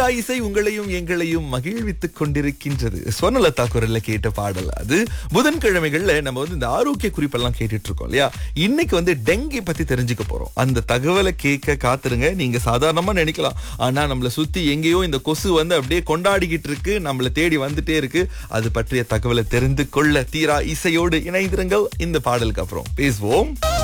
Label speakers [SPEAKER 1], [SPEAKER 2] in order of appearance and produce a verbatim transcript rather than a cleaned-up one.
[SPEAKER 1] இசை உங்களையும் எங்களையும் மகிழ்வித்துக் கொண்டிருக்கின்றது. ஸ்வர்ணலதா குரல்ல கேட்ட பாடல் அது. புதன்கிழமைகள்ல நம்ம வந்து இந்த ஆரோக்கிய குறிப்பெல்லாம் கேட்டுட்டு இருக்கோம் இல்லையா? இன்னைக்கு வந்து டெங்கி பத்தி தெரிஞ்சுக்க போறோம். அந்த தகவலை கேட்க காத்துருங்க. நீங்க சாதாரணமா நினைக்கலாம், ஆனா நம்மள சுத்தி எங்கேயோ இந்த கொசு வந்து அப்படியே கொண்டாடிக்கிட்டு இருக்கு, நம்மள தேடி வந்துட்டே இருக்கு. அது பற்றிய தகவலை தெரிந்து கொள்ள தீரா இசையோடு இணைந்திருங்கள். இந்த பாடலுக்கு அப்புறம் பேசுவோம்.